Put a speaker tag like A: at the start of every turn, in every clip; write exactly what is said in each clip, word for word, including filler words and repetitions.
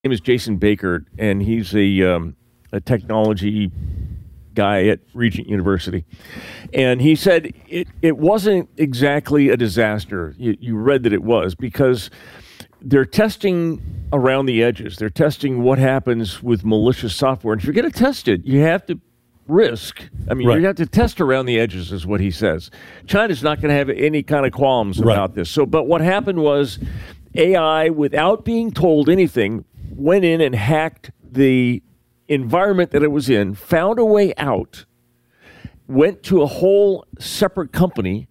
A: name is Jason Baker, and he's a um, a technology guy at Regent University. And he said it, it wasn't exactly a disaster. You, you read that it was, because they're testing around the edges. They're testing what happens with malicious software. And if you're going to test it, you have to risk. I mean, right. you have to test around the edges, is what he says. China's not going to have any kind of qualms right. about this. So, but what happened was A I, without being told anything, went in and hacked the environment that it was in, found a way out, went to a whole separate company,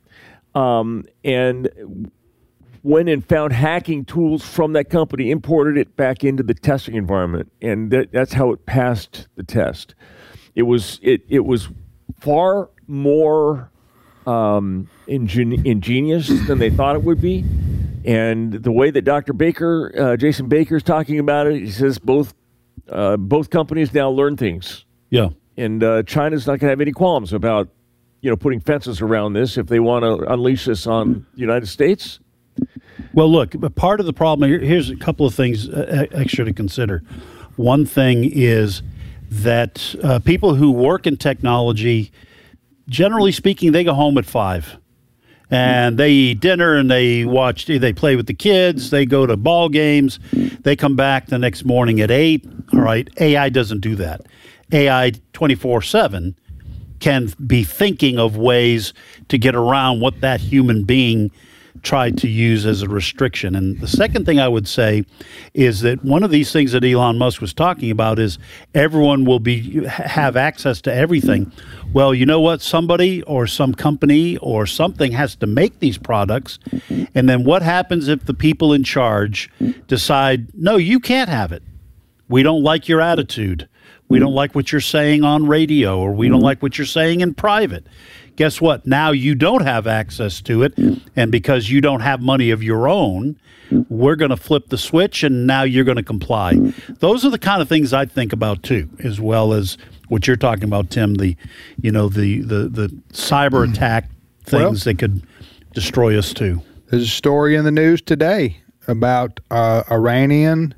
A: um, and went and found hacking tools from that company, imported it back into the testing environment, and that, that's how it passed the test. It was it it was far more um, ingen- ingenious than they thought it would be, and the way that Doctor Baker, uh, Jason Baker, is talking about it, he says both uh, both companies now learn things.
B: Yeah,
A: and uh, China's not going to have any qualms about you know putting fences around this if they want to unleash this on the United States.
B: Well, look, part of the problem, here, here's a couple of things uh, extra to consider. One thing is that uh, people who work in technology, generally speaking, they go home at five. And they eat dinner and they watch, they play with the kids, they go to ball games, they come back the next morning at eight. All right, A I doesn't do that. A I twenty-four seven can be thinking of ways to get around what that human being tried to use as a restriction. And the second thing I would say is that one of these things that Elon Musk was talking about is everyone will be have access to everything. Well, you know what? Somebody or some company or something has to make these products. And then what happens if the people in charge decide, no, you can't have it. We don't like your attitude. We don't like what you're saying on radio, or we don't like what you're saying in private. Guess what? Now you don't have access to it, and because you don't have money of your own, we're going to flip the switch, and now you're going to comply. Those are the kind of things I think about too, as well as what you're talking about, Tim. The, you know, the the the cyber attack things well, that could destroy us too.
C: There's a story in the news today about uh, Iranian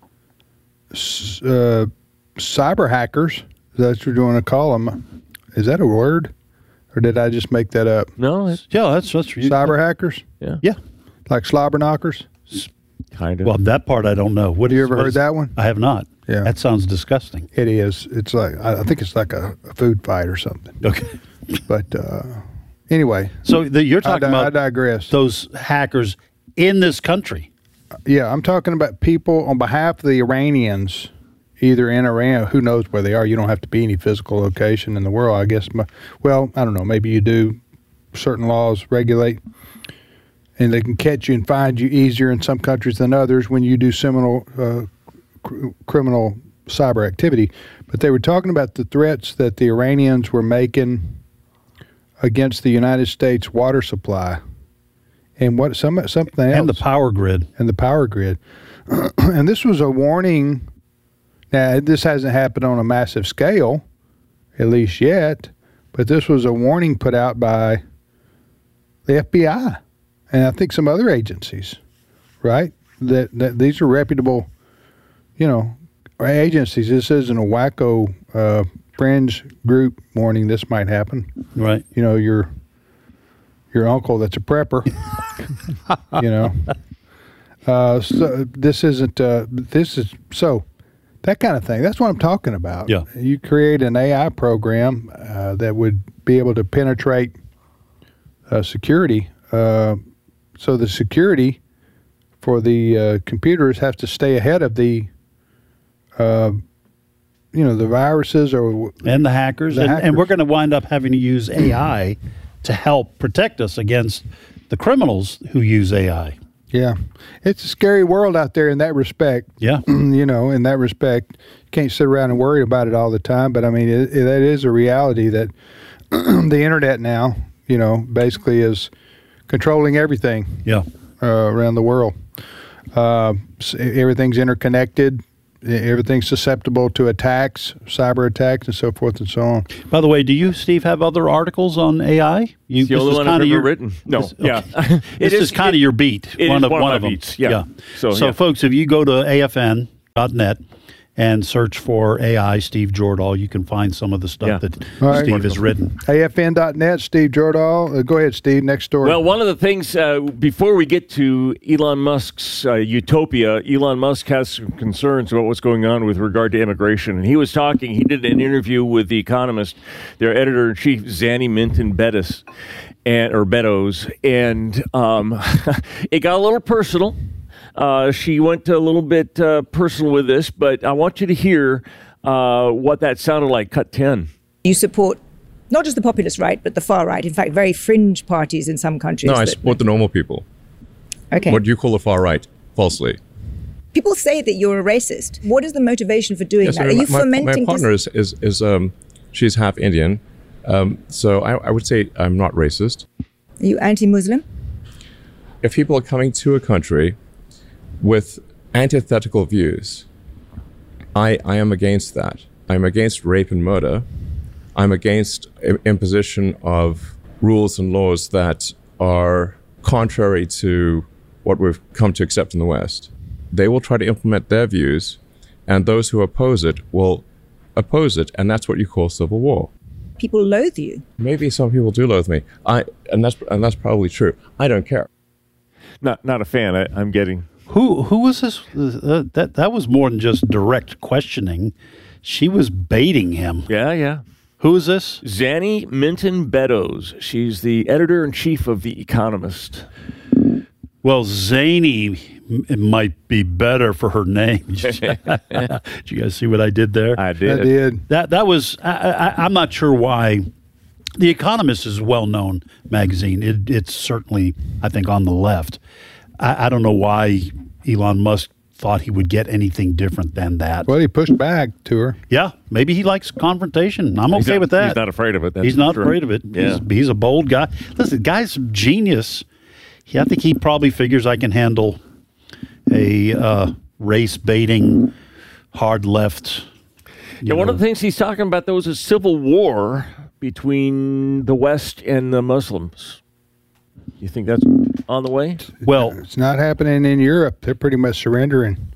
C: uh, cyber hackers. That's what you want to call them. Is that a word? Or did I just make that up?
A: No. It's,
B: yeah, that's that's
C: cyber hackers.
A: Yeah,
B: yeah,
C: like slobber knockers.
A: Kind of.
B: Well, that part I don't know. What
C: have you
B: is,
C: ever heard
B: is,
C: that one?
B: I have not.
C: Yeah,
B: that sounds disgusting.
C: It is. It's like I think it's like a, a food fight or something.
B: Okay,
C: but uh, anyway.
B: So the, you're talking
C: I,
B: about
C: I digress.
B: Those hackers in this country.
C: Yeah, I'm talking about people on behalf of the Iranians. Either in Iran, who knows where they are. You don't have to be any physical location in the world, I guess. Well, I don't know. Maybe you do. Certain laws regulate, and they can catch you and find you easier in some countries than others when you do similar uh, cr- criminal cyber activity. But they were talking about the threats that the Iranians were making against the United States water supply, and what some something else,
B: and the power grid,
C: and the power grid. And this was a warning. Now, this hasn't happened on a massive scale, at least yet, but this was a warning put out by the F B I and I think some other agencies, right? That, that these are reputable, you know, agencies. This isn't a wacko uh, fringe group warning this might happen.
B: Right.
C: You know, your your uncle that's a prepper, you know. Uh, so this isn't, uh, this is, so... That kind of thing. That's what I'm talking about.
B: Yeah.
C: You create an A I program uh, that would be able to penetrate uh, security. Uh, so the security for the uh, computers has to stay ahead of the, uh, you know, the viruses or
B: and the hackers.
C: The
B: and,
C: hackers.
B: and we're going to wind up having to use A I to help protect us against the criminals who use A I.
C: Yeah. It's a scary world out there in that respect.
B: Yeah.
C: You know, in that respect, you can't sit around and worry about it all the time. But, I mean, it, it, that is a reality that the Internet now, you know, basically is controlling everything
B: yeah.
C: uh, around the world. Uh, so everything's interconnected. Everything's susceptible to attacks, cyber attacks, and so forth and so on.
B: By the way, do you, Steve, have other articles on A I? You,
A: it's the only one I've ever your, written. No,
B: this,
A: yeah.
B: Okay. This is, is kind of your beat.
A: It
B: one
A: is
B: of
A: one,
B: one
A: of,
B: of them.
A: beats, yeah.
B: yeah.
A: So,
B: so
A: yeah.
B: folks, if you go to A F N dot net and search for A I Steve Jordahl. You can find some of the stuff
A: Yeah.
B: that
C: All right.
B: Steve has written.
C: A F N dot net, Steve Jordahl. Uh, go ahead, Steve. Next story.
A: Well, one of the things, uh, before we get to Elon Musk's uh, utopia, Elon Musk has some concerns about what's going on with regard to immigration. And he was talking, he did an interview with The Economist, their editor-in-chief, Zanny Minton Bettis, and, or Beddoes, and um, it got a little personal. Uh, she went a little bit uh, personal with this, but I want you to hear uh, what that sounded like. Cut ten.
D: You support not just the populist right, but the far right. In fact, very fringe parties in some countries.
E: No, I
D: that-
E: support the normal people.
D: Okay.
E: What you call the far right, falsely.
D: People say that you're a racist. What is the motivation for doing
E: Yes,
D: that?
E: I
D: Are
E: mean,
D: you
E: my,
D: fomenting?
E: my partner is, is, is um, she's half Indian. Um, so I, I would say I'm not racist.
D: Are you anti-Muslim?
E: If people are coming to a country with antithetical views, I, I am against that. I'm against rape and murder. I'm against i- imposition of rules and laws that are contrary to what we've come to accept in the West. They will try to implement their views, and those who oppose it will oppose it, and that's what you call civil war.
D: People loathe you.
E: Maybe some people do loathe me, I, and that's and that's probably true. I don't care.
A: Not not a fan, I, I'm getting.
B: Who who was this? Uh, that that was more than just direct questioning. She was baiting him.
A: Yeah, yeah.
B: Who is this?
A: Zanny Minton Beddoes. She's the editor-in-chief of The Economist.
B: Well, Zany it might be better for her name. Did you guys see what I did there?
A: I
C: I
A: did.
C: did.
B: That that was. I, I, I'm not sure why. The Economist is a well-known magazine. It, it's certainly, I think, on the left. I, I don't know why Elon Musk thought he would get anything different than that.
C: Well, he pushed back to her.
B: Yeah, maybe he likes confrontation. I'm
A: He's
B: okay
A: not-
B: with that.
A: He's not afraid of it. That's
B: He's not
A: true.
B: afraid of it.
A: Yeah.
B: He's, he's a bold guy. Listen, the guy's a genius. Yeah, I think he probably figures I can handle a uh, race baiting, hard left.
A: Yeah, one of the things he's talking about, though, is a civil war between the West and the Muslims. You think that's on the way?
B: Well,
C: It's not happening in Europe. They're pretty much surrendering.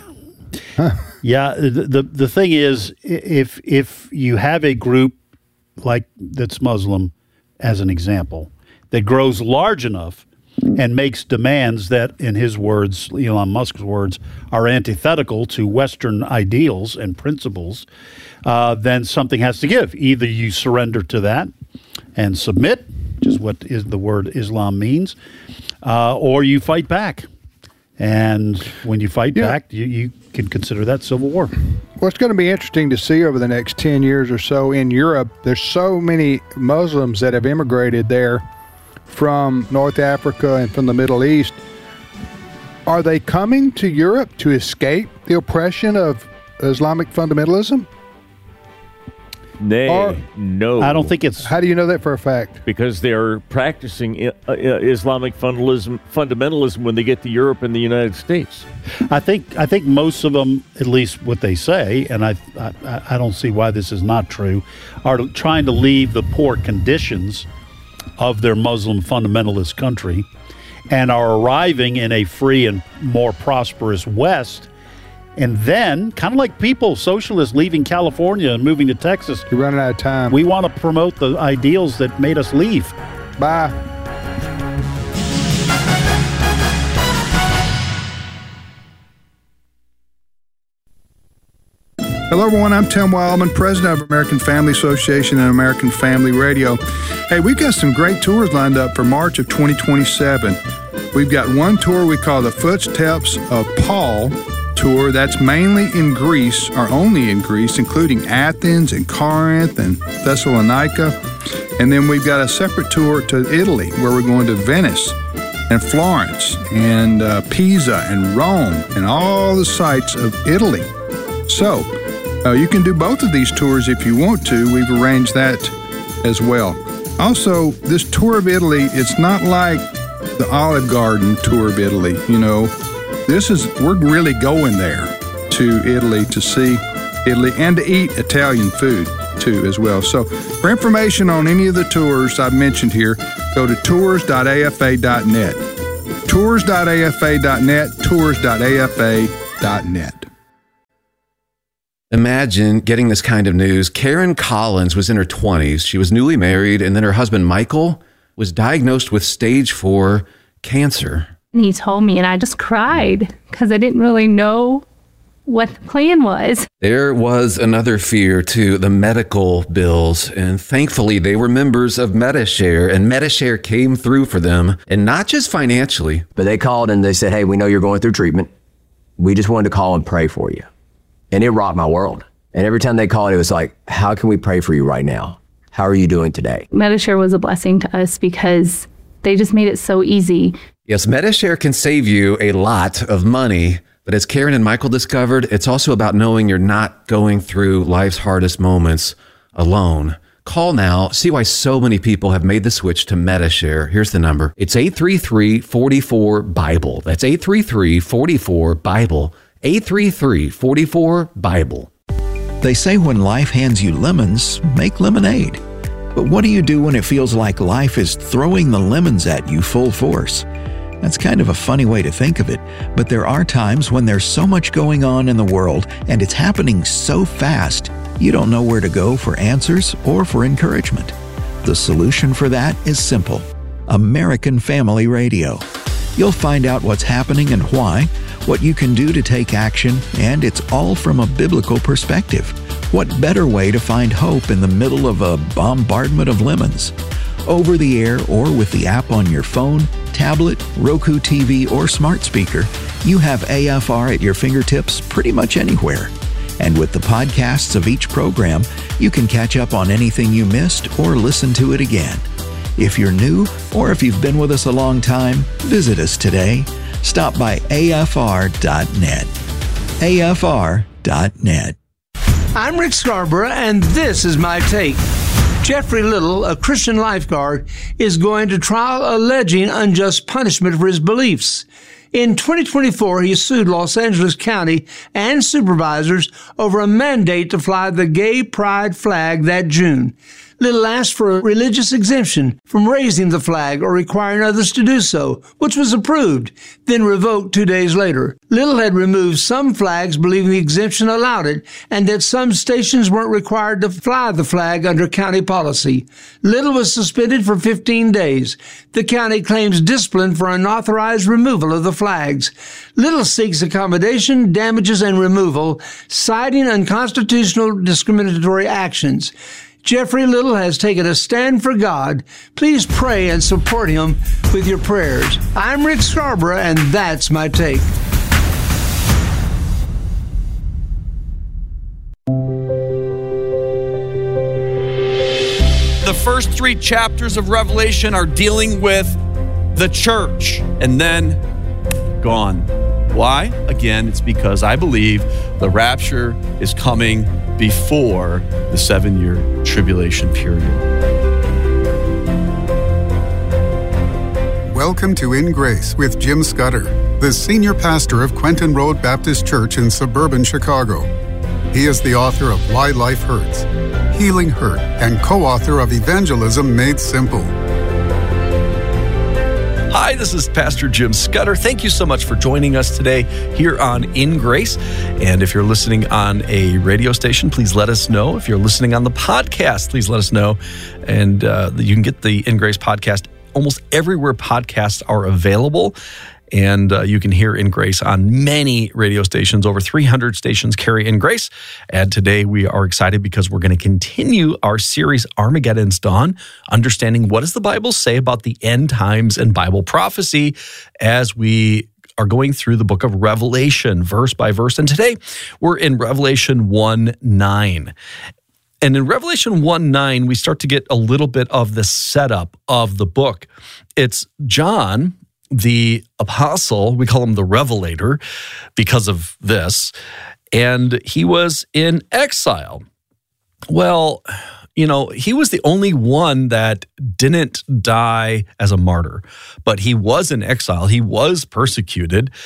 B: yeah. The, the the thing is, i- if if you have a group like that's Muslim, as an example, that grows large enough and makes demands that, in his words, Elon Musk's words, are antithetical to Western ideals and principles, uh, then something has to give. Either you surrender to that and submit, which is what is the word Islam means, uh, or you fight back. And when you fight
C: Yeah.
B: back, you, you can consider that civil war.
C: Well, it's going to be interesting to see over the next ten years or so in Europe. There's so many Muslims that have immigrated there from North Africa and from the Middle East. Are they coming to Europe to escape the oppression of Islamic fundamentalism?
A: Nay,
C: Or-
A: no.
B: I don't think it's
C: How do you know that for a fact?
A: because they're practicing uh, uh, Islamic fundamentalism, fundamentalism when they get to Europe and the United States.
B: I think I think most of them, at least what they say, and I, I I don't see why this is not true, are trying to leave the poor conditions of their Muslim fundamentalist country, and are arriving in a free and more prosperous West, and then kind of like people, socialists leaving California and moving to Texas.
C: You're running out of time.
B: We want to promote the ideals that made us leave.
C: Bye. Hello, everyone. I'm Tim Wildman, president of American Family Association and American Family Radio. Hey, we've got some great tours lined up for March of twenty twenty-seven. We've got one tour we call the Footsteps of Paul tour. That's mainly in Greece, or only in Greece, including Athens and Corinth and Thessalonica. And then we've got a separate tour to Italy, where we're going to Venice and Florence and uh, Pisa and Rome and all the sites of Italy. So, uh, you can do both of these tours if you want to. We've arranged that as well. Also, this tour of Italy, it's not like the Olive Garden tour of Italy. You know, this is, we're really going there to Italy to see Italy and to eat Italian food too as well. So, for information on any of the tours I've mentioned here, go to tours dot a f a dot net. tours dot a f a dot net, tours dot a f a dot net.
F: Imagine getting this kind of news. Karen Collins was in her twenties. She was newly married, and then her husband, Michael, was diagnosed with stage four cancer.
G: And he told me, and I just cried because I didn't really know what the plan was.
F: There was another fear, too, the medical bills. And thankfully, they were members of Medi-Share, and Medi-Share came through for them, and not just financially.
H: But they called and they said, hey, we know you're going through treatment. We just wanted to call and pray for you. And it rocked my world. And every time they called, it was like, how can we pray for you right now? How are you doing today?
G: Medi-Share was a blessing to us because they just made it so easy.
F: Yes, Medi-Share can save you a lot of money. But as Karen and Michael discovered, it's also about knowing you're not going through life's hardest moments alone. Call now. See why so many people have made the switch to Medi-Share. Here's the number. It's eight three three, four four, BIBLE. That's eight three three, four four, BIBLE. eight three three, four four, BIBLE.
I: They say when life hands you lemons, make lemonade. But what do you do when it feels like life is throwing the lemons at you full force? That's kind of a funny way to think of it, but there are times when there's so much going on in the world and it's happening so fast, you don't know where to go for answers or for encouragement. The solution for that is simple: American Family Radio. You'll find out what's happening and why, what you can do to take action, and it's all from a biblical perspective. What better way to find hope in the middle of a bombardment of lemons? Over the air or with the app on your phone, tablet, Roku T V, or smart speaker, you have A F R at your fingertips pretty much anywhere. And with the podcasts of each program, you can catch up on anything you missed or listen to it again. If you're new or if you've been with us a long time, visit us today. Stop by A F R dot net. A F R dot net.
J: I'm Rick Scarborough, and this is my take. Jeffrey Little, a Christian lifeguard, is going to trial alleging unjust punishment for his beliefs. In twenty twenty-four, he sued Los Angeles County and supervisors over a mandate to fly the gay pride flag that June. Little asked for a religious exemption from raising the flag or requiring others to do so, which was approved, then revoked two days later. Little had removed some flags believing the exemption allowed it, and that some stations weren't required to fly the flag under county policy. Little was suspended for fifteen days. The county claims discipline for unauthorized removal of the flags. Little seeks accommodation, damages, and removal, citing unconstitutional discriminatory actions. Jeffrey Little has taken a stand for God. Please pray and support him with your prayers. I'm Rick Scarborough, and that's my take.
K: The first three chapters of Revelation are dealing with the church, and then gone. Why? Again, it's because I believe the rapture is coming before the seven-year tribulation period.
L: Welcome to In Grace with Jim Scudder, the senior pastor of Quentin Road Baptist Church in suburban Chicago. He is the author of Why Life Hurts, Healing Hurt, and co-author of Evangelism Made Simple.
K: Hi, this is Pastor Jim Scudder. Thank you so much for joining us today here on In Grace. And if you're listening on a radio station, please let us know. If you're listening on the podcast, please let us know. And uh, you can get the In Grace podcast almost everywhere podcasts are available. And uh, you can hear In Grace on many radio stations. Over three hundred stations carry In Grace. And today we are excited because we're going to continue our series, Armageddon's Dawn, understanding what does the Bible say about the end times and Bible prophecy as we are going through the book of Revelation, verse by verse. And today we're in Revelation one nine. And in Revelation one nine, we start to get a little bit of the setup of the book. It's John, the apostle, we call him the Revelator because of this, and he was in exile. Well, you know, he was the only one that didn't die as a martyr, but he was in exile. He was persecuted.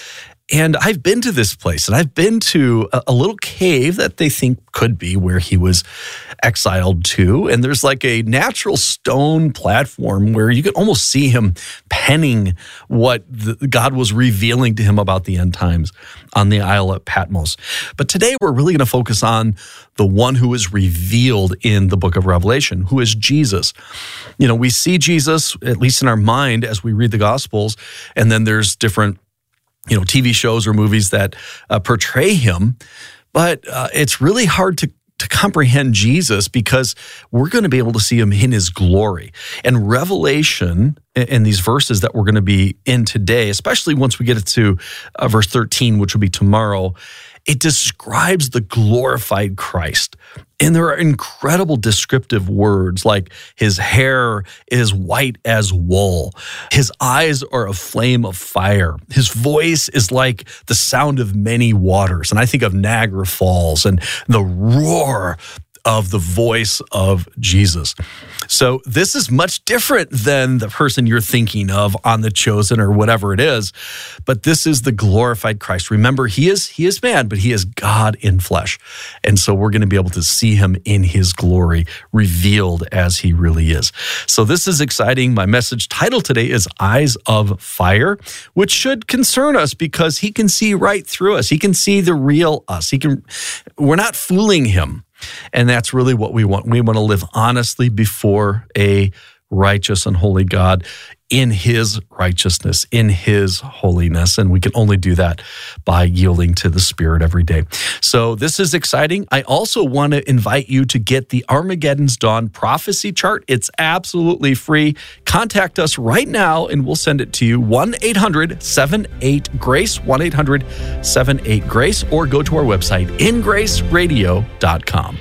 K: And I've been to this place, and I've been to a, a little cave that they think could be where he was exiled to. And there's like a natural stone platform where you could almost see him penning what the, God was revealing to him about the end times on the Isle of Patmos. But today we're really going to focus on the one who is revealed in the book of Revelation, who is Jesus. You know, we see Jesus, at least in our mind, as we read the Gospels, and then there's different you know, T V shows or movies that uh, portray him, but uh, it's really hard to to comprehend Jesus because we're going to be able to see him in his glory. And Revelation, in these verses that we're going to be in today, especially once we get to uh, verse thirteen, which will be tomorrow, it describes the glorified Christ. And there are incredible descriptive words like his hair is white as wool. His eyes are a flame of fire. His voice is like the sound of many waters. And I think of Niagara Falls and the roar of the voice of Jesus. So this is much different than the person you're thinking of on The Chosen or whatever it is, but this is the glorified Christ. Remember, he is he is man, but he is God in flesh. And so we're going to be able to see him in his glory, revealed as he really is. So this is exciting. My message title today is Eyes of Fire, which should concern us because he can see right through us. He can see the real us. He can. We're not fooling him. And that's really what we want. We want to live honestly before a righteous and holy God in his righteousness, in his holiness. And we can only do that by yielding to the Spirit every day. So this is exciting. I also want to invite you to get the Armageddon's Dawn prophecy chart. It's absolutely free. Contact us right now and we'll send it to you. one eight hundred seven eight GRACE, one eight hundred seven eight GRACE, or go to our website, in grace radio dot com.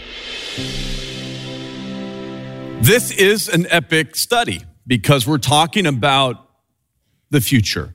M: This is an epic study because we're talking about the future.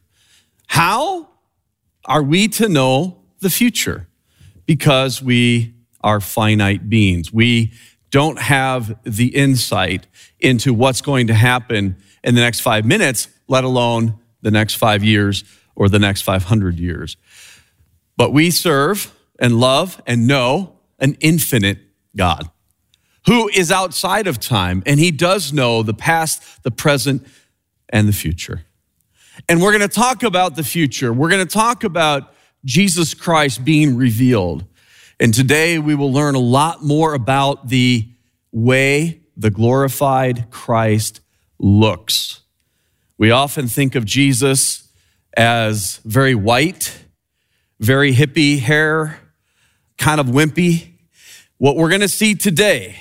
M: How are we to know the future? Because we are finite beings. We don't have the insight into what's going to happen in the next five minutes, let alone the next five years or the next five hundred years. But we serve and love and know an infinite God who is outside of time, and he does know the past, the present, and the future. And we're going to talk about the future. We're going to talk about Jesus Christ being revealed. And today we will learn a lot more about the way the glorified Christ looks. We often think of Jesus as very white, very hippie hair, kind of wimpy. What we're going to see today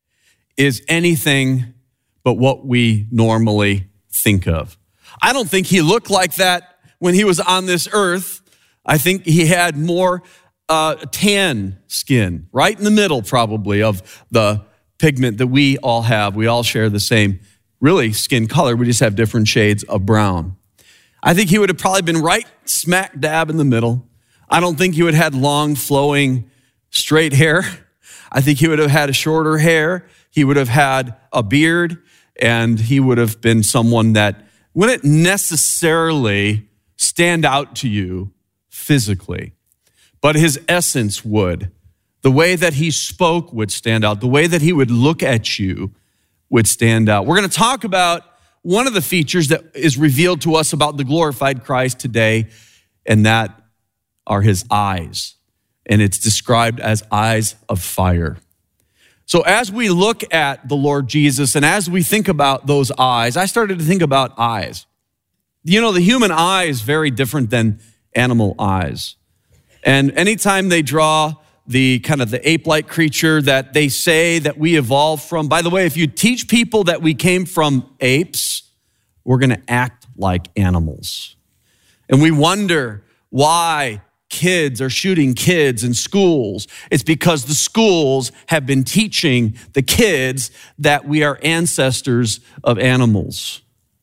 M: is anything but what we normally think of. I don't think he looked like that when he was on this earth. I think he had more uh, tan skin, right in the middle probably of the pigment that we all have. We all share the same, really, skin color. We just have different shades of brown. I think he would have probably been right smack dab in the middle. I don't think he would have had long, flowing, straight hair. I think he would have had a shorter hair. He would have had a beard, and he would have been someone that wouldn't necessarily stand out to you physically, but his essence would. The way that he spoke would stand out. The way that he would look at you would stand out. We're going to talk about one of the features that is revealed to us about the glorified Christ today, and that are his eyes. And it's described as eyes of fire. So as we look at the Lord Jesus and as we think about those eyes, I started to think about eyes. You know, the human eye is very different than animal eyes. And anytime they draw the kind of the ape-like creature that they say that we evolved from, by the way, if you teach people that we came from apes, we're going to act like animals. And we wonder why kids are shooting kids in schools. It's because the schools have been teaching the kids that we are ancestors of animals.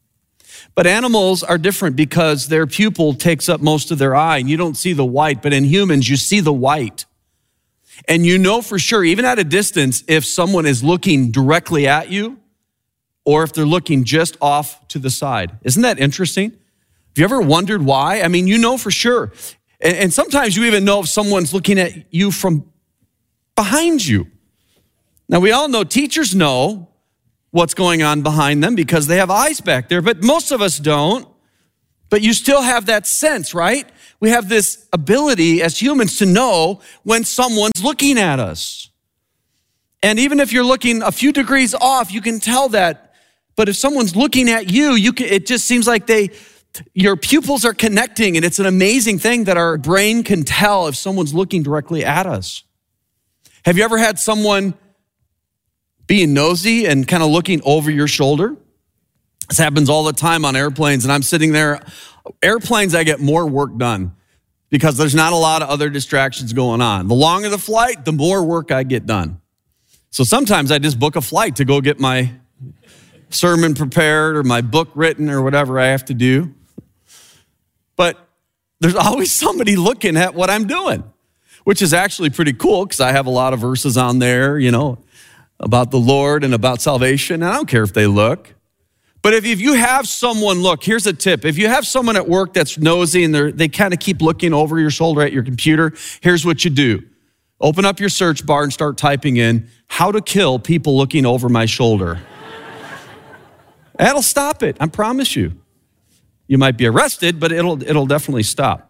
M: But animals are different because their pupil takes up most of their eye, and you don't see the white, but in humans, you see the white. And you know for sure, even at a distance, if someone is looking directly at you or if they're looking just off to the side. Isn't that interesting? Have you ever wondered why? I mean, you know for sure. And, and sometimes you even know if someone's looking at you from behind you. Now, we all know teachers know what's going on behind them because they have eyes back there, but most of us don't. But you still have that sense, right? We have this ability as humans to know when someone's looking at us. And even if you're looking a few degrees off, you can tell that. But if someone's looking at you, you can, it just seems like they, your pupils are connecting, and it's an amazing thing that our brain can tell if someone's looking directly at us. Have you ever had someone being nosy and kind of looking over your shoulder? This happens all the time on airplanes, and I'm sitting there. Airplanes, I get more work done because there's not a lot of other distractions going on. The longer the flight, the more work I get done. So sometimes I just book a flight to go get my sermon prepared or my book written or whatever I have to do. But there's always somebody looking at what I'm doing, which is actually pretty cool because I have a lot of verses on there, you know, about the Lord and about salvation. And I don't care if they look. But if, if you have someone look, here's a tip. If you have someone at work that's nosy and they kind of keep looking over your shoulder at your computer, here's what you do. Open up your search bar and start typing in, how to kill people looking over my shoulder. That'll stop it, I promise you. You might be arrested, but it'll, it'll definitely stop.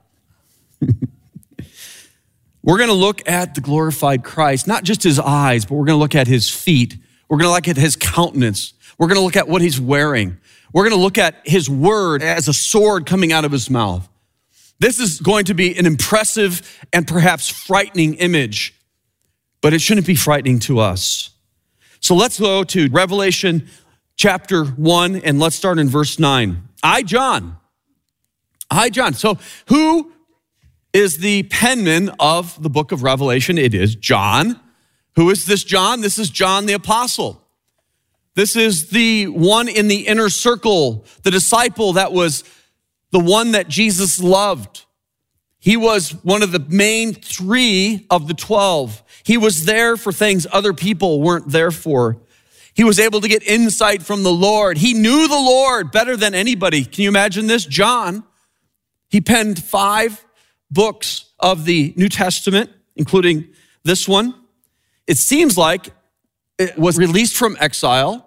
M: We're going to look at the glorified Christ, not just his eyes, but we're going to look at his feet. We're going to look at his countenance. We're going to look at what he's wearing. We're going to look at his word as a sword coming out of his mouth. This is going to be an impressive and perhaps frightening image, but it shouldn't be frightening to us. So let's go to Revelation chapter one, and let's start in verse nine. I, John. I, John. So who is the penman of the book of Revelation? It is John. Who is this John? This is John the Apostle. This is the one in the inner circle, the disciple that was the one that Jesus loved. He was one of the main three of the twelve. He was there for things other people weren't there for. He was able to get insight from the Lord. He knew the Lord better than anybody. Can you imagine this? John, he penned five books of the New Testament, including this one. It seems like it was released from exile,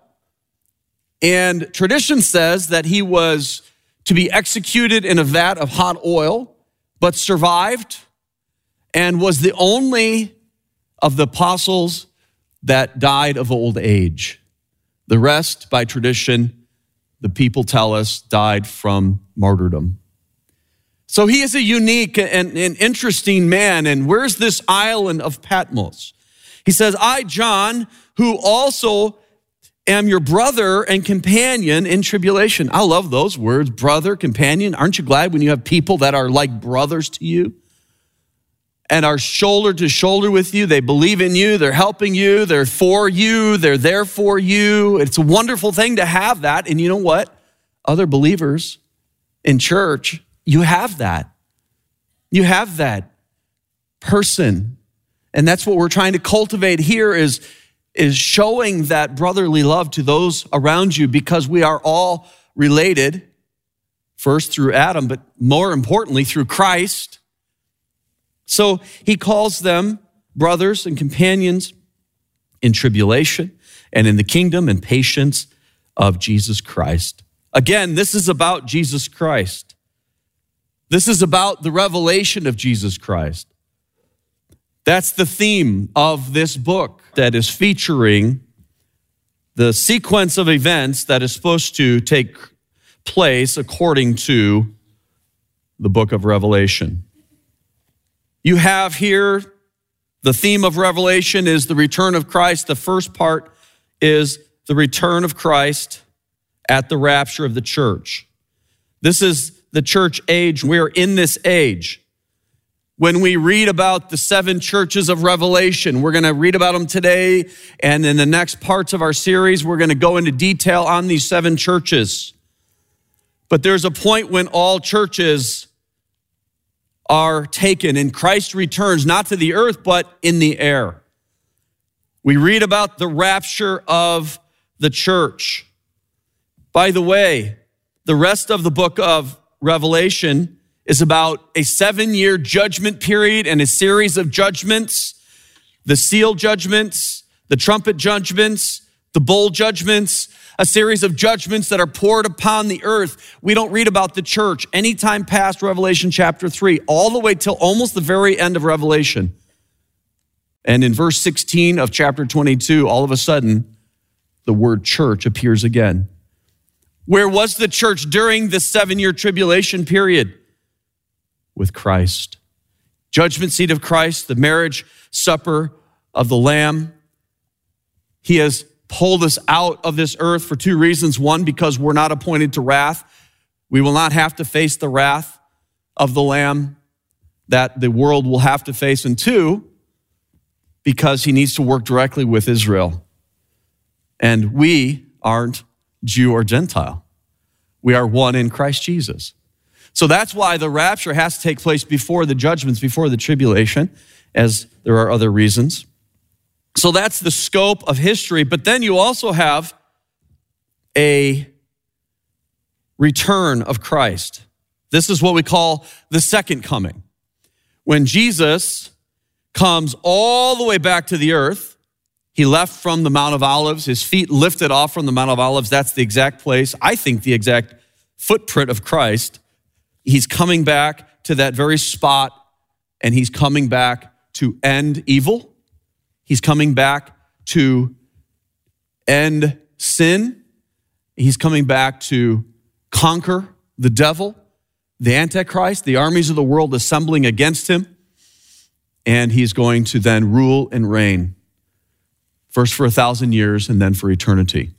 M: and tradition says that he was to be executed in a vat of hot oil, but survived and was the only of the apostles that died of old age. The rest, by tradition, the people tell us, died from martyrdom. So he is a unique and, and interesting man. And where's this island of Patmos? He says, I, John, who also am your brother and companion in tribulation. I love those words, brother, companion. Aren't you glad when you have people that are like brothers to you and are shoulder to shoulder with you? They believe in you, they're helping you, they're for you, they're there for you. It's a wonderful thing to have that. And you know what? Other believers in church, you have that. You have that person. And that's what we're trying to cultivate here is, is showing that brotherly love to those around you, because we are all related, first through Adam, but more importantly through Christ. So he calls them brothers and companions in tribulation and in the kingdom and patience of Jesus Christ. Again, this is about Jesus Christ. This is about the revelation of Jesus Christ. That's the theme of this book that is featuring the sequence of events that is supposed to take place according to the book of Revelation. You have here the theme of Revelation is the return of Christ. The first part is the return of Christ at the rapture of the church. This is the church age. We're in this age. When we read about the seven churches of Revelation, we're going to read about them today, and in the next parts of our series, we're going to go into detail on these seven churches. But there's a point when all churches are taken, and Christ returns not to the earth, but in the air. We read about the rapture of the church. By the way, the rest of the book of Revelation is about a seven-year judgment period and a series of judgments, the seal judgments, the trumpet judgments, the bowl judgments, a series of judgments that are poured upon the earth. We don't read about the church anytime past Revelation chapter three, all the way till almost the very end of Revelation. And in verse sixteen of chapter twenty-two, all of a sudden, the word church appears again. Where was the church during the seven-year tribulation period? With Christ. Judgment seat of Christ, the marriage supper of the Lamb. He has pulled us out of this earth for two reasons. One, because we're not appointed to wrath. We will not have to face the wrath of the Lamb that the world will have to face. And two, because he needs to work directly with Israel. And we aren't Jew or Gentile. We are one in Christ Jesus. So that's why the rapture has to take place before the judgments, before the tribulation, as there are other reasons. So that's the scope of history. But then you also have a return of Christ. This is what we call the second coming. When Jesus comes all the way back to the earth, he left from the Mount of Olives, his feet lifted off from the Mount of Olives. That's the exact place, I think the exact footprint of Christ. He's coming back to that very spot, and he's coming back to end evil. He's coming back to end sin. He's coming back to conquer the devil, the Antichrist, the armies of the world assembling against him. And he's going to then rule and reign, first for a thousand years and then for eternity.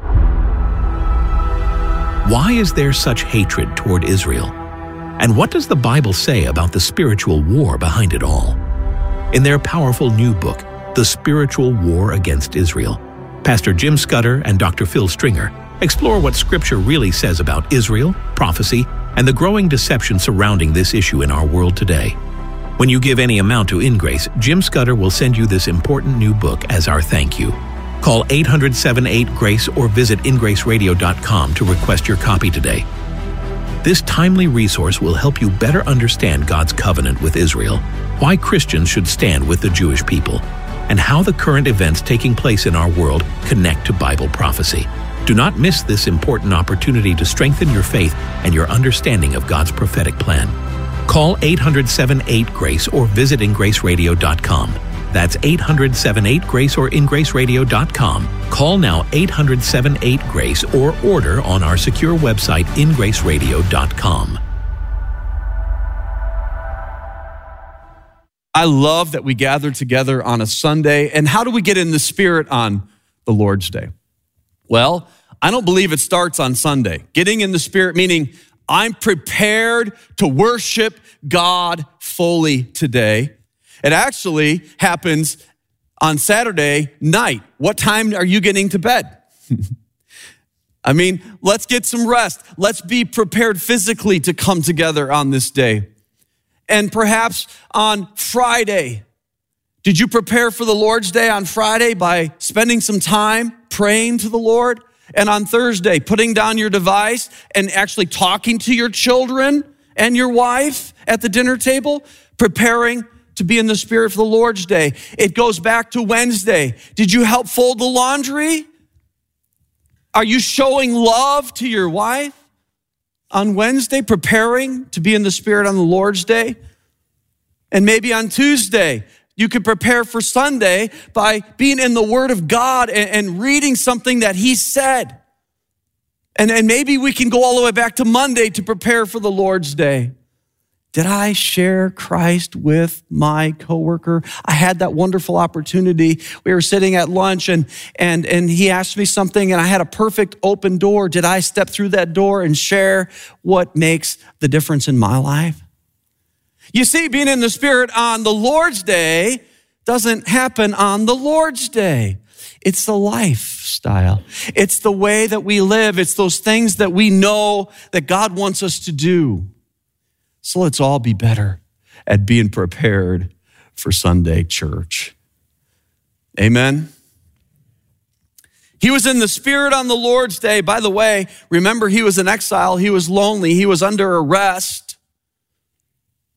N: Why is there such hatred toward Israel? And what does the Bible say about the spiritual war behind it all? In their powerful new book, The Spiritual War Against Israel, Pastor Jim Scudder and Doctor Phil Stringer explore what Scripture really says about Israel, prophecy, and the growing deception surrounding this issue in our world today. When you give any amount to InGrace, Jim Scudder will send you this important new book as our thank you. Call eight hundred, seven eight, GRACE or visit in grace radio dot com to request your copy today. This timely resource will help you better understand God's covenant with Israel, why Christians should stand with the Jewish people, and how the current events taking place in our world connect to Bible prophecy. Do not miss this important opportunity to strengthen your faith and your understanding of God's prophetic plan. Call eight hundred, seven eight, GRACE or visit in grace radio dot com. That's eight hundred, seven eight, GRACE or in grace radio dot com. Call now eight hundred, seven eight, GRACE or order on our secure website in grace radio dot com.
M: I love that we gather together on a Sunday. And how do we get in the Spirit on the Lord's Day? Well, I don't believe it starts on Sunday. Getting in the Spirit meaning I'm prepared to worship God fully today. It actually happens on Saturday night. What time are you getting to bed? I mean, let's get some rest. Let's be prepared physically to come together on this day. And perhaps on Friday, did you prepare for the Lord's Day on Friday by spending some time praying to the Lord? And on Thursday, putting down your device and actually talking to your children and your wife at the dinner table, preparing to be in the Spirit for the Lord's Day. It goes back to Wednesday. Did you help fold the laundry? Are you showing love to your wife on Wednesday, preparing to be in the Spirit on the Lord's Day? And maybe on Tuesday, you could prepare for Sunday by being in the Word of God and, and reading something that He said. And, and maybe we can go all the way back to Monday to prepare for the Lord's Day. Did I share Christ with my coworker? I had that wonderful opportunity. We were sitting at lunch and, and, and he asked me something and I had a perfect open door. Did I step through that door and share what makes the difference in my life? You see, being in the Spirit on the Lord's Day doesn't happen on the Lord's Day. It's the lifestyle. It's the way that we live. It's those things that we know that God wants us to do. So let's all be better at being prepared for Sunday church. Amen. He was in the Spirit on the Lord's Day. By the way, remember he was in exile. He was lonely. He was under arrest.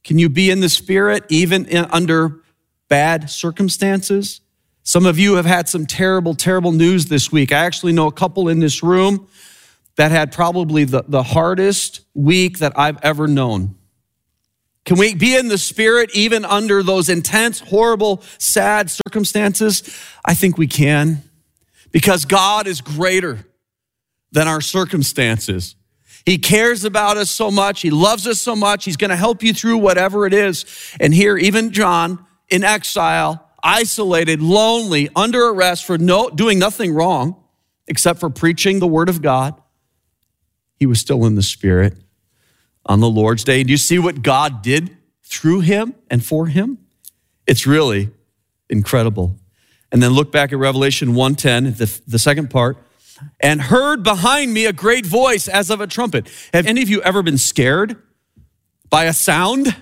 M: Can you be in the Spirit even in, under bad circumstances? Some of you have had some terrible, terrible news this week. I actually know a couple in this room that had probably the, the hardest week that I've ever known. Can we be in the Spirit even under those intense, horrible, sad circumstances? I think we can, because God is greater than our circumstances. He cares about us so much. He loves us so much. He's going to help you through whatever it is. And here, even John, in exile, isolated, lonely, under arrest for no, doing nothing wrong except for preaching the word of God, he was still in the Spirit on the Lord's day. Do you see what God did through him and for him? It's really incredible. And then look back at Revelation one ten, the, the second part. And heard behind me a great voice as of a trumpet. Have any of you ever been scared by a sound?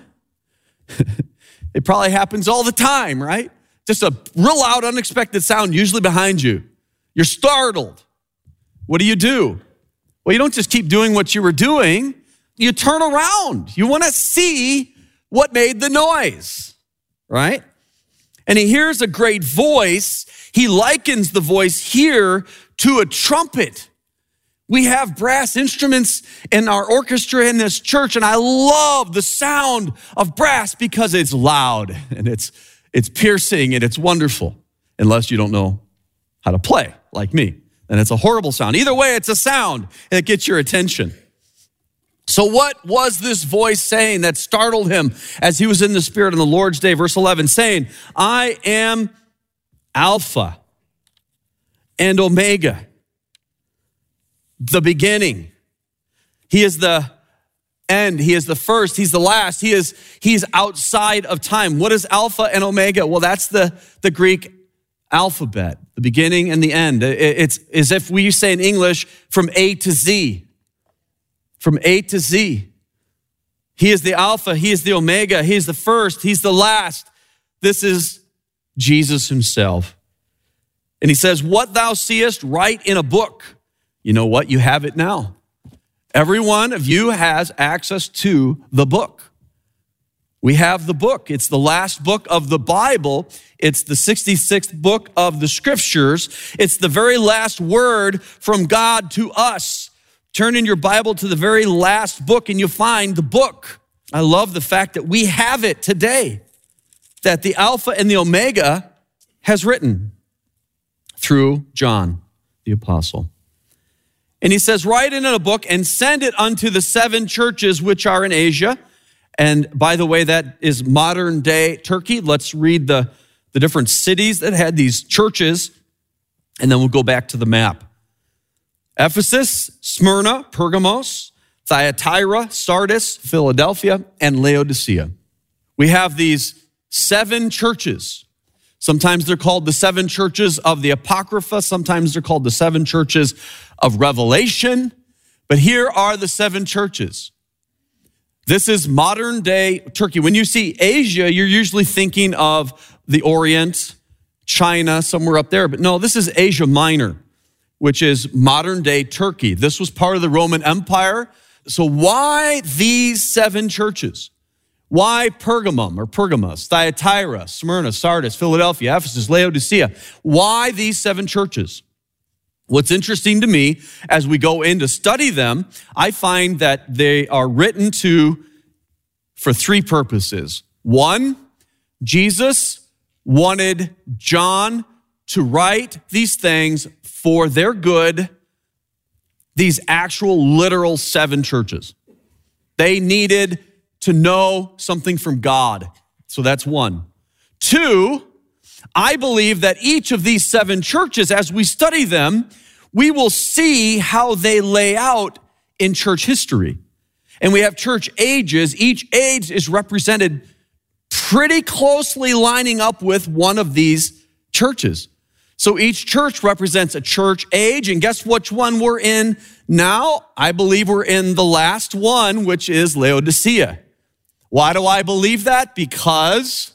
M: It probably happens all the time, right? Just a real loud, unexpected sound, usually behind you. You're startled. What do you do? Well, you don't just keep doing what you were doing. You turn around. You want to see what made the noise, right? And he hears a great voice. He likens the voice here to a trumpet. We have brass instruments in our orchestra in this church, and I love the sound of brass because it's loud and it's it's piercing and it's wonderful, unless you don't know how to play like me. And it's a horrible sound. Either way, it's a sound that gets your attention. So what was this voice saying that startled him as he was in the Spirit on the Lord's day? Verse eleven, saying, I am Alpha and Omega, the beginning. He is the end. He is the first. He's the last. He is he's outside of time. What is Alpha and Omega? Well, that's the, the Greek alphabet, the beginning and the end. It's as if we say in English, from A to Z. From A to Z. He is the Alpha. He is the Omega. He is the first. He's the last. This is Jesus himself. And he says, what thou seest, write in a book. You know what? You have it now. Every one of you has access to the book. We have the book. It's the last book of the Bible. It's the sixty-sixth book of the Scriptures. It's the very last word from God to us. Turn in your Bible to the very last book and you'll find the book. I love the fact that we have it today, that the Alpha and the Omega has written through John, the apostle. And he says, write it in a book and send it unto the seven churches which are in Asia. And by the way, that is modern day Turkey. Let's read the, the different cities that had these churches, and then we'll go back to the map. Ephesus, Smyrna, Pergamos, Thyatira, Sardis, Philadelphia, and Laodicea. We have these seven churches. Sometimes they're called the seven churches of the Apocrypha. Sometimes they're called the seven churches of Revelation. But here are the seven churches. This is modern day Turkey. When you see Asia, you're usually thinking of the Orient, China, somewhere up there. But no, this is Asia Minor, which is modern day Turkey. This was part of the Roman Empire. So why these seven churches? Why Pergamum or Pergamos, Thyatira, Smyrna, Sardis, Philadelphia, Ephesus, Laodicea? Why these seven churches? What's interesting to me as we go in to study them, I find that they are written to for three purposes. One, Jesus wanted John to write these things for their good, these actual literal seven churches. They needed to know something from God. So that's one. Two, I believe that each of these seven churches, as we study them, we will see how they lay out in church history. And we have church ages. Each age is represented pretty closely lining up with one of these churches. So each church represents a church age. And guess which one we're in now? I believe we're in the last one, which is Laodicea. Why do I believe that? Because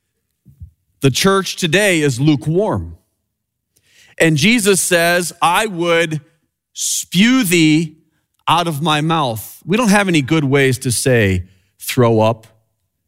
M: the church today is lukewarm. And Jesus says, I would spew thee out of my mouth. We don't have any good ways to say throw up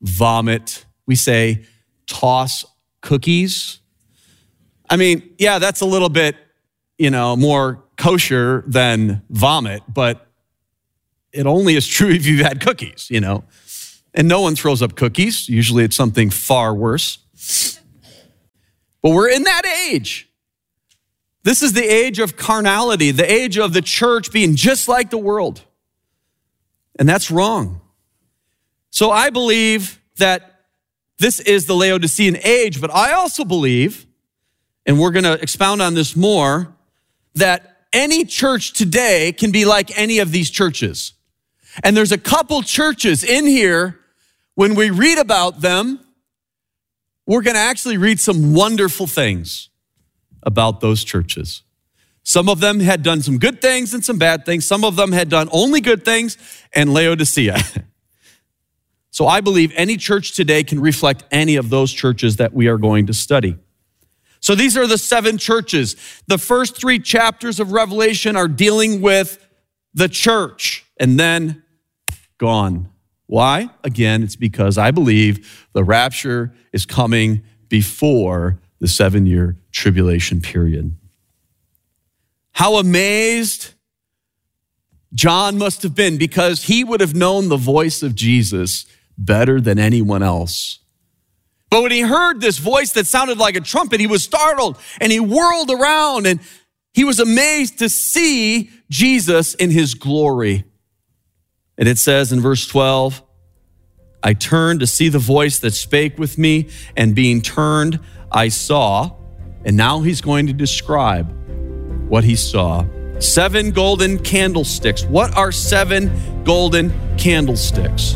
M: vomit. We say toss cookies. I mean, yeah, that's a little bit, you know, more kosher than vomit, but it only is true if you've had cookies, you know. And no one throws up cookies. Usually it's something far worse. But we're in that age. This is the age of carnality, the age of the church being just like the world. And that's wrong. So I believe that this is the Laodicean age, but I also believe, and we're going to expound on this more, that any church today can be like any of these churches. And there's a couple churches in here, when we read about them, we're going to actually read some wonderful things about those churches. Some of them had done some good things and some bad things. Some of them had done only good things, and Laodicea. So I believe any church today can reflect any of those churches that we are going to study. So these are the seven churches. The first three chapters of Revelation are dealing with the church, and then gone. Why? Again, it's because I believe the rapture is coming before the seven-year tribulation period. How amazed John must have been, because he would have known the voice of Jesus better than anyone else. But when he heard this voice that sounded like a trumpet, he was startled and he whirled around and he was amazed to see Jesus in his glory. And it says in verse twelve, I turned to see the voice that spake with me, and being turned, I saw, and now he's going to describe what he saw. Seven golden candlesticks. What are seven golden candlesticks?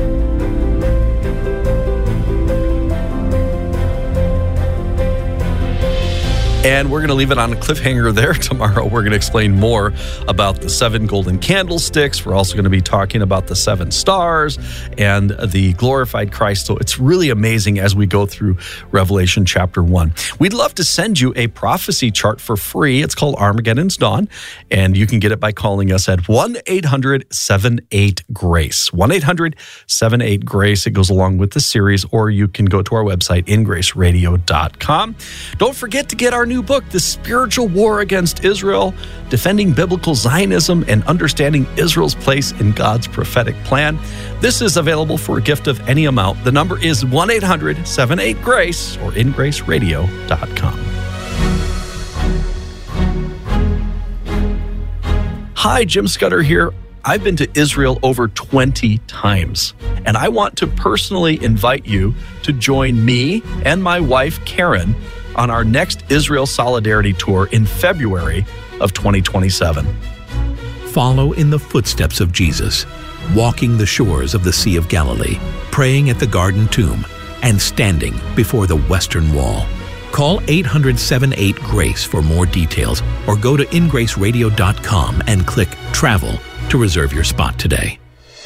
K: And we're going to leave it on a cliffhanger there. Tomorrow, we're going to explain more about the seven golden candlesticks. We're also going to be talking about the seven stars and the glorified Christ. So it's really amazing as we go through Revelation chapter one. We'd love to send you a prophecy chart for free. It's called Armageddon's Dawn, and you can get it by calling us at one eight hundred seven eight GRACE. one eight hundred seven eight GRACE. It goes along with the series, or you can go to our website, in grace radio dot com. Don't forget to get our new book, The Spiritual War Against Israel, Defending Biblical Zionism and Understanding Israel's Place in God's Prophetic Plan. This is available for a gift of any amount. The number is one eight hundred seven eight GRACE or in grace radio dot com. Hi, Jim Scudder here. I've been to Israel over twenty times, and I want to personally invite you to join me and my wife, Karen, on our next Israel Solidarity Tour in February of twenty twenty-seven.
N: Follow in the footsteps of Jesus, walking the shores of the Sea of Galilee, praying at the Garden Tomb, and standing before the Western Wall. Call eight hundred seven eight GRACE for more details, or go to in grace radio dot com and click Travel to reserve your spot today.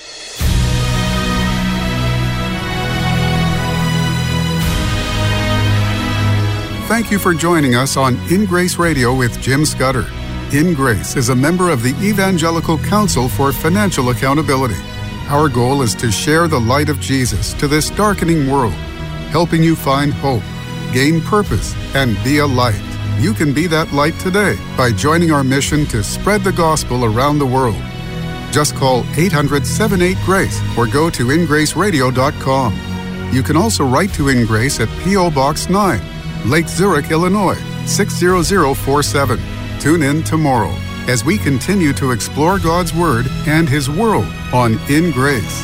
L: Thank you for joining us on In Grace Radio with Jim Scudder. In Grace is a member of the Evangelical Council for Financial Accountability. Our goal is to share the light of Jesus to this darkening world, helping you find hope, gain purpose, and be a light. You can be that light today by joining our mission to spread the gospel around the world. Just call eight hundred seven eight GRACE or go to in grace radio dot com. You can also write to In Grace at P O Box nine, Lake Zurich, Illinois, six zero zero four seven. Tune in tomorrow as we continue to explore God's Word and His world on In Grace.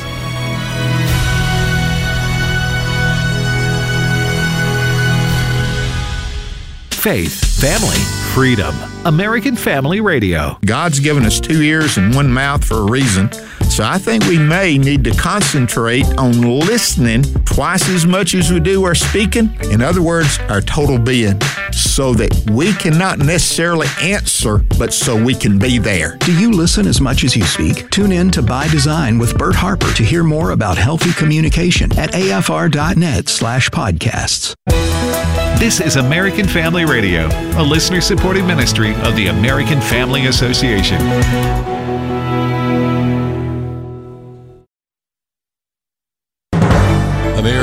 N: Faith, family, freedom. American Family Radio.
O: God's given us two ears and one mouth for a reason. So I think we may need to concentrate on listening twice as much as we do our speaking. In other words, our total being, so that we cannot necessarily answer, but so we can be there.
I: Do you listen as much as you speak? Tune in to By Design with Bert Harper to hear more about healthy communication at A F R dot net slash podcasts.
P: This is American Family Radio, a listener-supported ministry of the American Family Association.
Q: American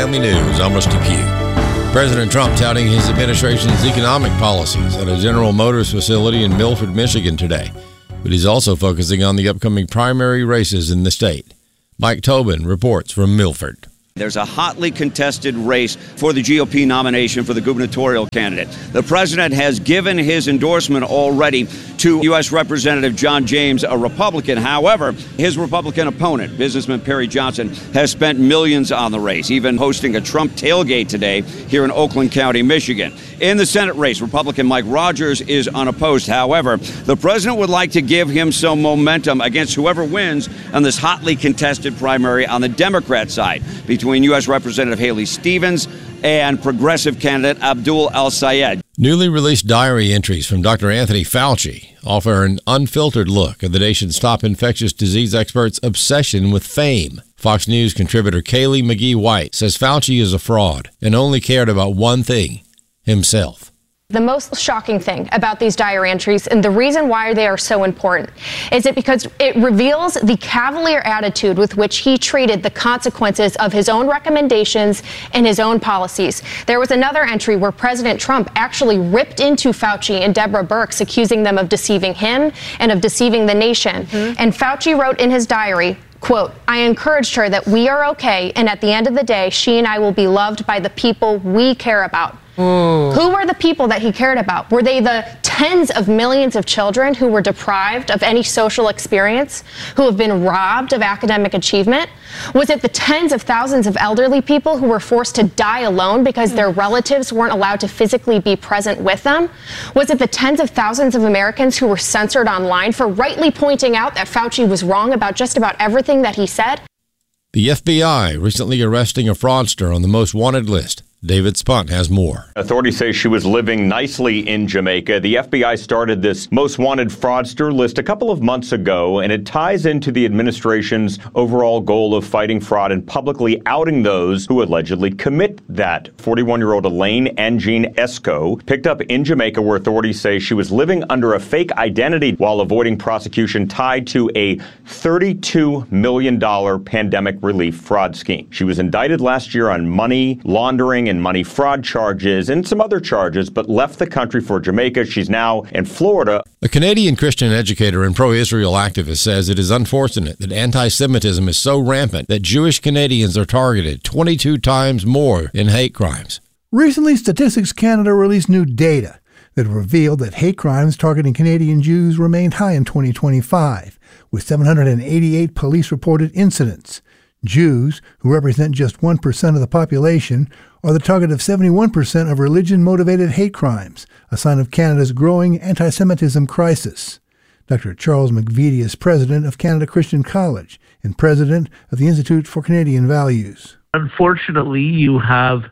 Q: Army News. I'm Rusty Pugh. President Trump touting his administration's economic policies at a General Motors facility in Milford, Michigan today. But he's also focusing on the upcoming primary races in the state. Mike Tobin reports from Milford.
R: There's a hotly contested race for the G O P nomination for the gubernatorial candidate. The president has given his endorsement already to U S Representative John James, a Republican. However, his Republican opponent, businessman Perry Johnson, has spent millions on the race, even hosting a Trump tailgate today here in Oakland County, Michigan. In the Senate race, Republican Mike Rogers is unopposed. However, the president would like to give him some momentum against whoever wins on this hotly contested primary on the Democrat side between U S Representative Haley Stevens and progressive candidate Abdul El-Sayed.
Q: Newly released diary entries from Doctor Anthony Fauci offer an unfiltered look at the nation's top infectious disease expert's obsession with fame. Fox News contributor Kaylee McGee White says Fauci is a fraud and only cared about one thing: himself.
S: The most shocking thing about these diary entries, and the reason why they are so important, is it because it reveals the cavalier attitude with which he treated the consequences of his own recommendations and his own policies. There was another entry where President Trump actually ripped into Fauci and Deborah Birx, accusing them of deceiving him and of deceiving the nation. Mm-hmm. And Fauci wrote in his diary, quote, "I encouraged her that we are okay, and at the end of the day, she and I will be loved by the people we care about." Mm. Who were the people that he cared about? Were they the tens of millions of children who were deprived of any social experience, who have been robbed of academic achievement? Was it the tens of thousands of elderly people who were forced to die alone because their relatives weren't allowed to physically be present with them? Was it the tens of thousands of Americans who were censored online for rightly pointing out that Fauci was wrong about just about everything that he said?
Q: The F B I recently arresting a fraudster on the most wanted list. David Spunt has more.
T: Authorities say she was living nicely in Jamaica. The F B I started this most wanted fraudster list a couple of months ago, and it ties into the administration's overall goal of fighting fraud and publicly outing those who allegedly commit that. forty-one-year-old Elaine Angine Esco picked up in Jamaica, where authorities say she was living under a fake identity while avoiding prosecution tied to a thirty-two million dollars pandemic relief fraud scheme. She was indicted last year on money laundering and money fraud charges and some other charges, but left the country for Jamaica. She's now in Florida.
Q: A Canadian Christian educator and pro-Israel activist says it is unfortunate that anti-Semitism is so rampant that Jewish Canadians are targeted twenty-two times more in hate crimes.
U: Recently, Statistics Canada released new data that revealed that hate crimes targeting Canadian Jews remained high in twenty twenty-five, with seven hundred eighty-eight police-reported incidents. Jews, who represent just one percent of the population, are the target of seventy-one percent of religion-motivated hate crimes, a sign of Canada's growing anti-Semitism crisis. Doctor Charles McVitie is president of Canada Christian College and president of the Institute for Canadian Values.
V: Unfortunately, you have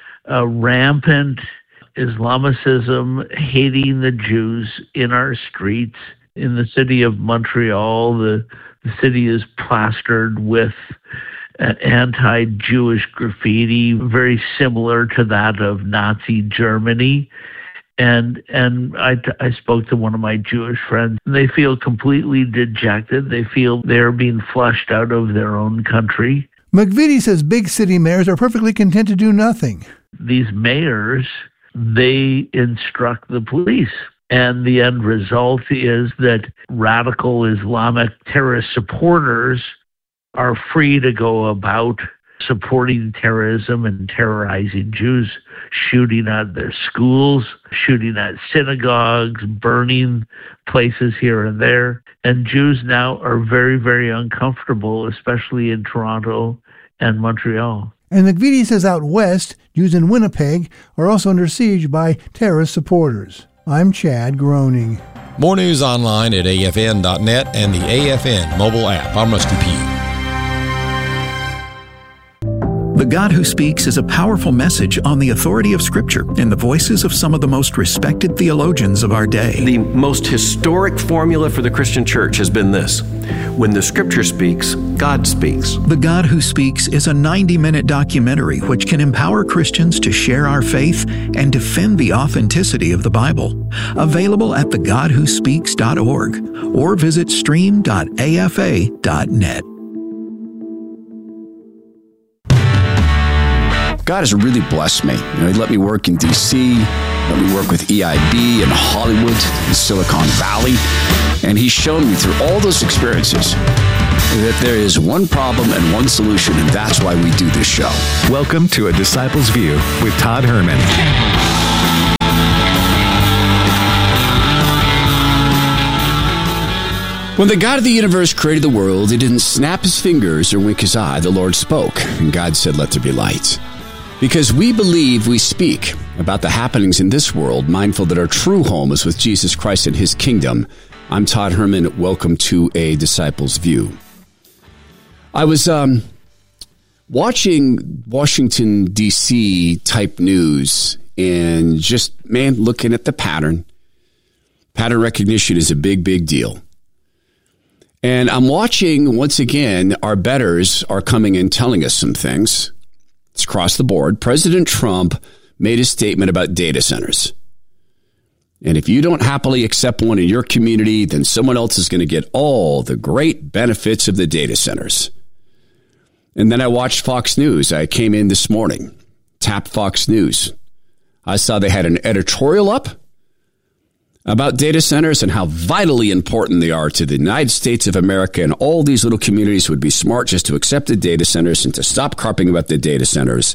V: a rampant Islamicism hating the Jews in our streets. In the city of Montreal, the, the city is plastered with uh, anti-Jewish graffiti, very similar to that of Nazi Germany. And and I, I spoke to one of my Jewish friends. They feel completely dejected. They feel they're being flushed out of their own country.
U: McVitie says big city mayors are perfectly content to do nothing.
V: These mayors, they instruct the police. And the end result is that radical Islamic terrorist supporters are free to go about supporting terrorism and terrorizing Jews, shooting at their schools, shooting at synagogues, burning places here and there. And Jews now are very, very uncomfortable, especially in Toronto and Montreal.
U: And McVitie says out west, Jews in Winnipeg are also under siege by terrorist supporters. I'm Chad Groening.
Q: More news online at A F N dot net and the A F N mobile app. I'm Rusty Pugh.
I: The God Who Speaks is a powerful message on the authority of Scripture in the voices of some of the most respected theologians of our day.
W: The most historic formula for the Christian church has been this: when the Scripture speaks, God speaks.
I: The God Who Speaks is a ninety-minute documentary which can empower Christians to share our faith and defend the authenticity of the Bible. Available at the god who speaks dot org or visit stream dot A F A dot net.
A: God has really blessed me. You know, he let me work in D C, let me work with E I B in Hollywood, in Silicon Valley, and he's shown me through all those experiences that there is one problem and one solution, and that's why we do this show.
P: Welcome to A Disciple's View with Todd Herman.
A: When the God of the universe created the world, he didn't snap his fingers or wink his eye. The Lord spoke, and God said, "Let there be light." Because we believe, we speak about the happenings in this world, mindful that our true home is with Jesus Christ and his kingdom. I'm Todd Herman. Welcome to A Disciple's View. I was um, watching Washington, D C type news and just, man, looking at the pattern. Pattern recognition is a big, big deal. And I'm watching, once again, our betters are coming in telling us some things. It's across the board. President Trump made a statement about data centers. And if you don't happily accept one in your community, then someone else is going to get all the great benefits of the data centers. And then I watched Fox News. I came in this morning, tapped Fox News. I saw they had an editorial up about data centers and how vitally important they are to the United States of America, and all these little communities would be smart just to accept the data centers and to stop carping about the data centers.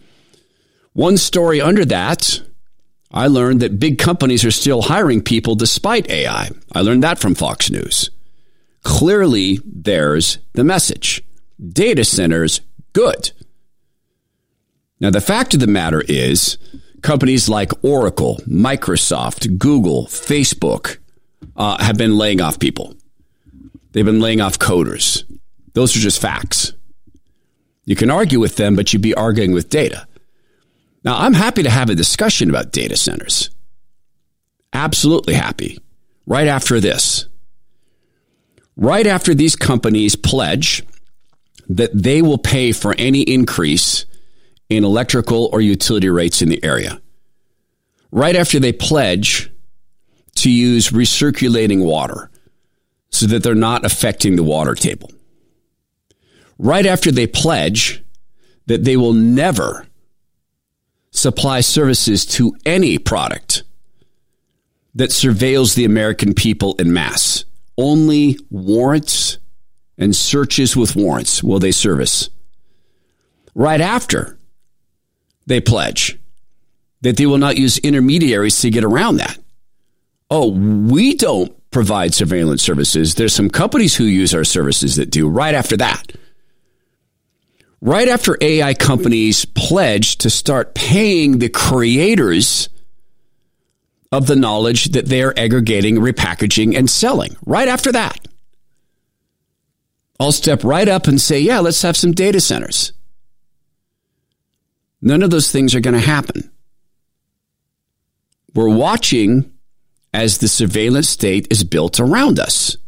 A: One story under that, I learned that big companies are still hiring people despite A I. I learned that from Fox News. Clearly, there's the message. Data centers, good. Now, the fact of the matter is, companies like Oracle, Microsoft, Google, Facebook uh, have been laying off people. They've been laying off coders. Those are just facts. You can argue with them, but you'd be arguing with data. Now, I'm happy to have a discussion about data centers. Absolutely happy. Right after this. Right after these companies pledge that they will pay for any increase in electrical or utility rates in the area. Right after they pledge to use recirculating water so that they're not affecting the water table. Right after they pledge that they will never supply services to any product that surveils the American people en masse. Only warrants and searches with warrants will they service. Right after they pledge that they will not use intermediaries to get around that. Oh, we don't provide surveillance services. There's some companies who use our services that do. Right after that. Right after A I companies pledge to start paying the creators of the knowledge that they are aggregating, repackaging, and selling. Right after that. I'll step right up and say, yeah, let's have some data centers. None of those things are going to happen. We're watching as the surveillance state is built around us.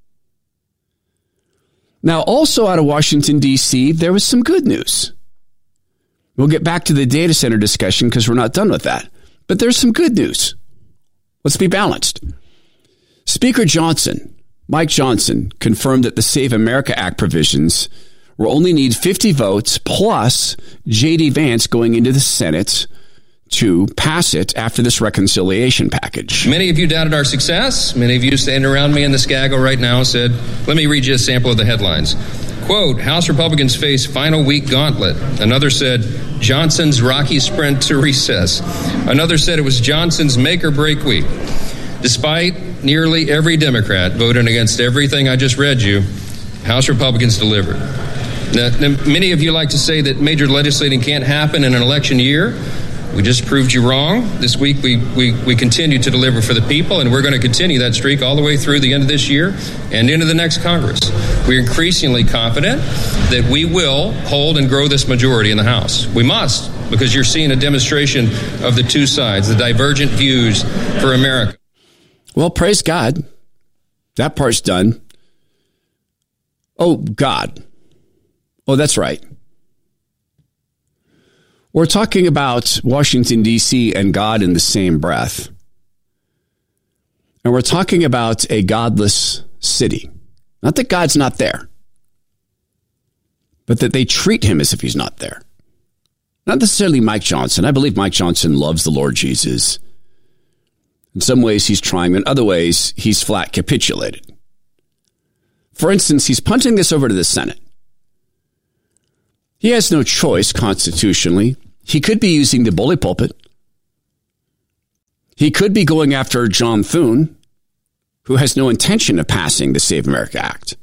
A: Now, also out of Washington, D C, there was some good news. We'll get back to the data center discussion because we're not done with that. But there's some good news. Let's be balanced. Speaker Johnson, Mike Johnson, confirmed that the Save America Act provisions will only need fifty votes plus J D Vance going into the Senate to pass it after this reconciliation package.
D: Many of you doubted our success. Many of you standing around me in the Skaggle right now said, let me read you a sample of the headlines. Quote, House Republicans face final week gauntlet. Another said, Johnson's rocky sprint to recess. Another said it was Johnson's make or break week. Despite nearly every Democrat voting against everything I just read you, House Republicans delivered. Now, many of you like to say that major legislating can't happen in an election year. We just proved you wrong. This week we, we, we continue to deliver for the people, and we're going to continue that streak all the way through the end of this year and into the next Congress. We're increasingly confident that we will hold and grow this majority in the House. We must, because you're seeing a demonstration of the two sides, the divergent views for America.
A: Well, praise God. That part's done. Oh, God. Oh, that's right. We're talking about Washington, D C and God in the same breath. And we're talking about a godless city. Not that God's not there, but that they treat him as if he's not there. Not necessarily Mike Johnson. I believe Mike Johnson loves the Lord Jesus. In some ways, he's trying. In other ways, he's flat capitulated. For instance, he's punting this over to the Senate. He has no choice constitutionally. He could be using the bully pulpit. He could be going after John Thune, who has no intention of passing the Save America Act.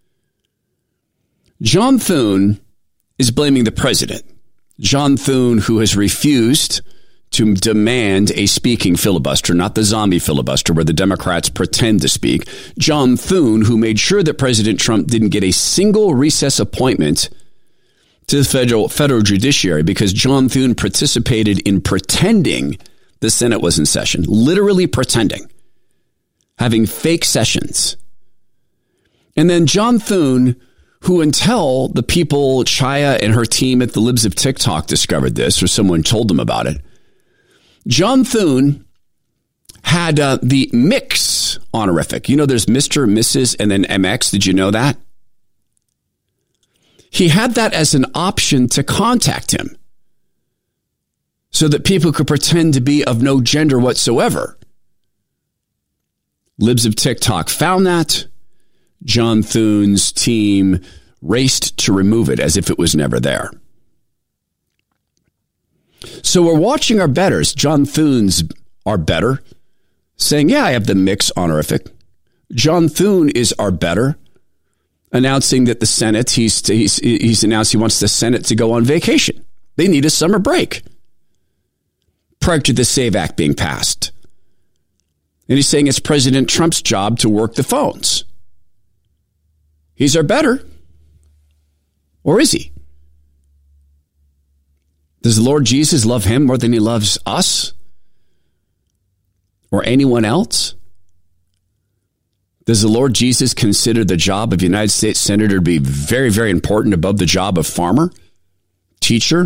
A: John Thune is blaming the president. John Thune, who has refused to demand a speaking filibuster, not the zombie filibuster where the Democrats pretend to speak. John Thune, who made sure that President Trump didn't get a single recess appointment to the federal, federal judiciary because John Thune participated in pretending the Senate was in session, literally pretending, having fake sessions. And then John Thune, who until the people, Chaya and her team at the Libs of TikTok discovered this, or someone told them about it, John Thune had uh, the Mix honorific. You know, there's Mister, Missus, and then M X. Did you know that? He had that as an option to contact him so that people could pretend to be of no gender whatsoever. Libs of TikTok found that. John Thune's team raced to remove it as if it was never there. So we're watching our betters. John Thune's our better, saying, yeah, I have the Mix honorific. John Thune is our better, announcing that the Senate, he's, he's, he's announced he wants the Senate to go on vacation. They need a summer break prior to the SAVE Act being passed. And he's saying it's President Trump's job to work the phones. He's our better. Or is he? Does the Lord Jesus love him more than he loves us? Or anyone else? Does the Lord Jesus consider the job of United States Senator to be very, very important above the job of farmer, teacher,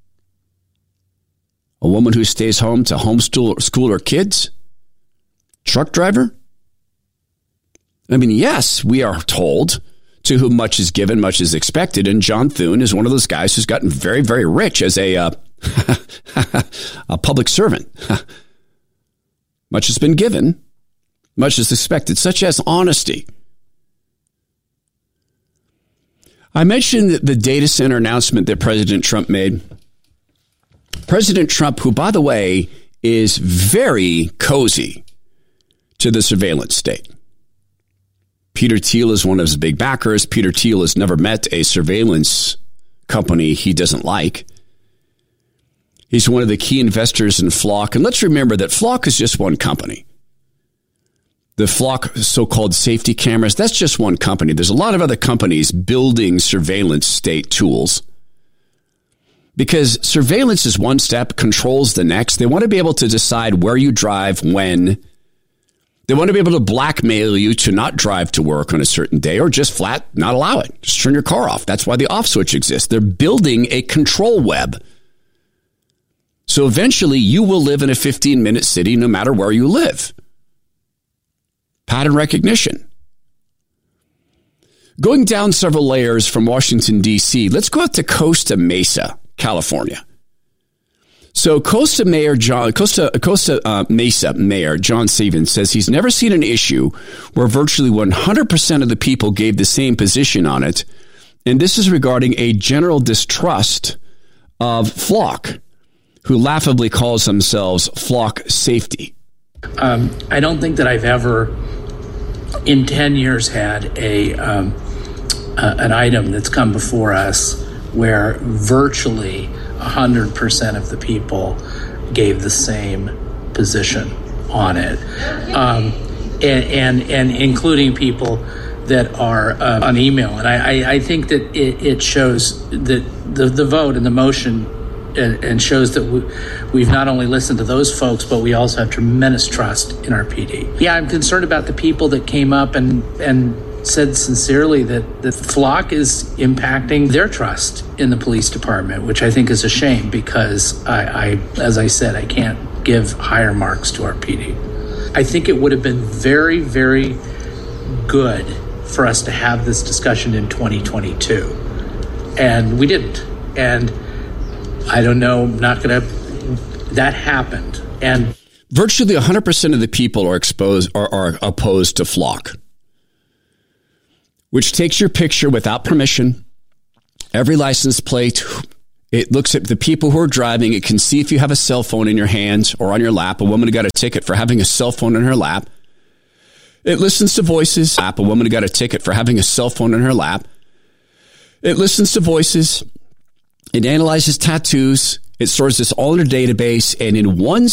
A: a woman who stays home to homeschool school her kids, truck driver? I mean, yes, we are told to whom much is given, much is expected. And John Thune is one of those guys who's gotten very, very rich as a, uh, a public servant. Much has been given, much is expected, such as honesty. I mentioned the data center announcement that President Trump made. President Trump, who, by the way, is very cozy to the surveillance state. Peter Thiel is one of his big backers. Peter Thiel has never met a surveillance company he doesn't like. He's one of the key investors in Flock. And let's remember that Flock is just one company. The Flock so-called safety cameras, that's just one company. There's a lot of other companies building surveillance state tools. Because surveillance is one step, control's the next. They want to be able to decide where you drive, when. They want to be able to blackmail you to not drive to work on a certain day or just flat not allow it. Just turn your car off. That's why the off switch exists. They're building a control web. So eventually you will live in a fifteen-minute city no matter where you live. Pattern recognition. Going down several layers from Washington, D C, let's go out to Costa Mesa, California. So Costa Mayor John Costa Costa uh, Mesa Mayor John Stevens says he's never seen an issue where virtually one hundred percent of the people gave the same position on it, and this is regarding a general distrust of Flock, who laughably calls themselves Flock Safety.
B: Um, I don't think that I've ever, in ten years, had a um, uh, an item that's come before us where virtually one hundred percent of the people gave the same position on it, um, and, and and including people that are uh, on email. And I, I, I think that it, it shows that the, the vote and the motion and, and shows that we, we've not only listened to those folks, but we also have tremendous trust in our P D. Yeah, I'm concerned about the people that came up and and said sincerely that the Flock is impacting their trust in the police department, which I think is a shame because I, I, as I said, I can't give higher marks to our P D. I think it would have been very, very good for us to have this discussion in twenty twenty-two, and we didn't. And I don't know, I'm not going to, that happened. And
A: virtually one hundred percent of the people are exposed are, are opposed to Flock, which takes your picture without permission, every license plate. It looks at the people who are driving. It can see if you have a cell phone in your hands or on your lap. A woman who got a ticket for having a cell phone in her lap. It listens to voices. A woman who got a ticket for having a cell phone in her lap. It listens to voices. It analyzes tattoos. It stores this all in a database. And in one